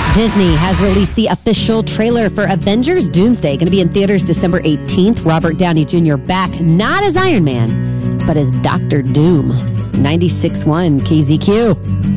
Disney has released the official trailer for Avengers Doomsday. Going to be in theaters December 18th. Robert Downey Jr. back, not as Iron Man, but as Dr. Doom. 96.1 KZQ.